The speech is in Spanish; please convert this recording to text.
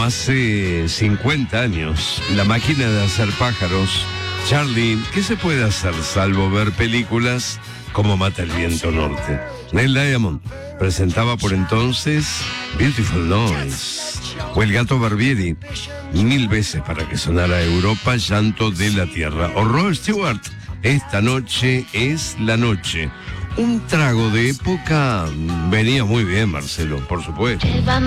como hace 50 años, La máquina de hacer pájaros. Charlie, ¿qué se puede hacer salvo ver películas como Mata el viento norte? Neil Diamond presentaba por entonces Beautiful Noise. O El gato Barbieri, 1000 veces para que sonara Europa, Llanto de la Tierra. O Rod Stewart, Esta noche es la noche. Un trago de época venía muy bien, Marcelo, por supuesto.